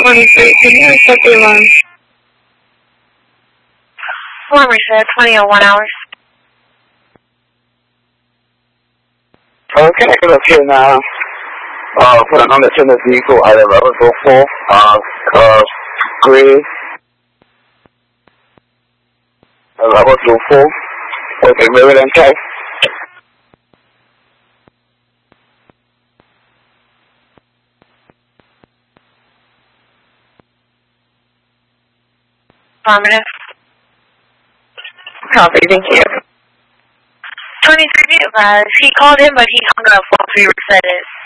23, can you accept the alarm? Alarm reset, 20:01 hours. Can I get up here now? Put an unattended vehicle at 1104, gray. 1104. Okay, Maryland Tech. Affirmative. Copy, thank you. 23 be advised. He called in, but he hung up once we reset it.